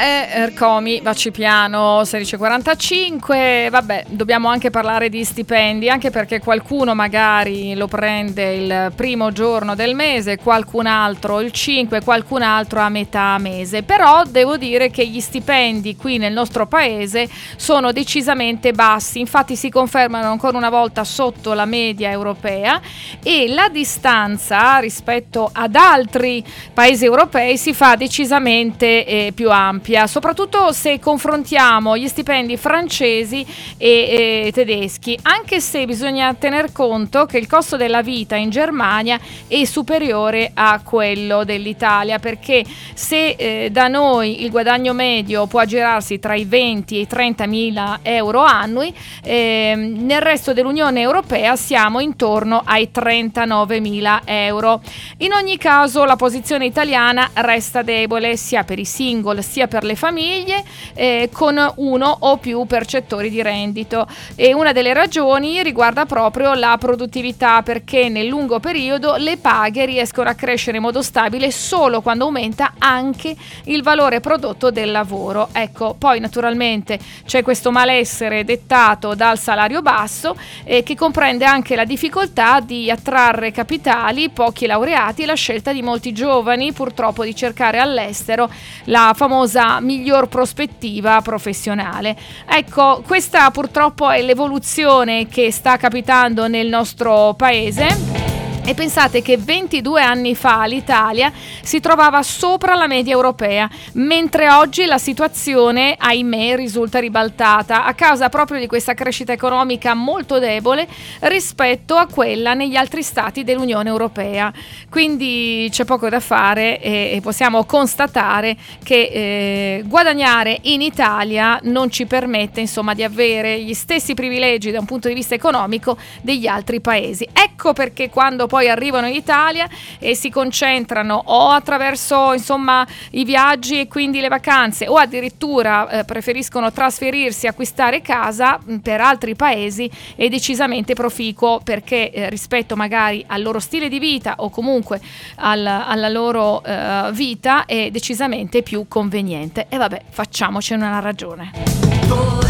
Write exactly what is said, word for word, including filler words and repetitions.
è Ercomi Vaccipiano sedici e quarantacinque. Vabbè, dobbiamo anche parlare di stipendi, anche perché qualcuno magari lo prende il primo giorno del mese, qualcun altro il cinque, qualcun altro a metà mese. Però devo dire che gli stipendi qui nel nostro paese sono decisamente bassi, infatti si confermano ancora una volta sotto la media europea, e la distanza rispetto ad altri paesi europei si fa decisamente eh, più ampia, soprattutto se confrontiamo gli stipendi francesi e, e tedeschi, anche se bisogna tener conto che il costo della vita in Germania è superiore a quello dell'Italia, perché se eh, da noi il guadagno medio può aggirarsi tra i venti e i trenta mila euro annui, eh, nel resto dell'Unione Europea siamo intorno ai trentanove mila euro. In ogni caso la posizione italiana resta debole sia per i single sia per le famiglie eh, con uno o più percettori di reddito, e una delle ragioni riguarda proprio la produttività, perché nel lungo periodo le paghe riescono a crescere in modo stabile solo quando aumenta anche il valore prodotto del lavoro. Ecco, poi naturalmente c'è questo malessere dettato dal salario basso eh, che comprende anche la difficoltà di attrarre capitali, pochi laureati e la scelta di molti giovani purtroppo di cercare all'estero la famosa miglior prospettiva professionale. Ecco, questa purtroppo è l'evoluzione che sta capitando nel nostro paese. E pensate che ventidue anni fa l'Italia si trovava sopra la media europea, mentre oggi la situazione, ahimè, risulta ribaltata a causa proprio di questa crescita economica molto debole rispetto a quella negli altri stati dell'Unione Europea. Quindi c'è poco da fare e, e possiamo constatare che eh, guadagnare in Italia non ci permette, insomma, di avere gli stessi privilegi da un punto di vista economico degli altri paesi. Ecco perché quando poi poi arrivano in Italia e si concentrano o attraverso insomma i viaggi e quindi le vacanze, o addirittura eh, preferiscono trasferirsi, acquistare casa mh, per altri paesi, è decisamente proficuo, perché eh, rispetto magari al loro stile di vita o comunque al, alla loro eh, vita è decisamente più conveniente. E vabbè, facciamocene una ragione.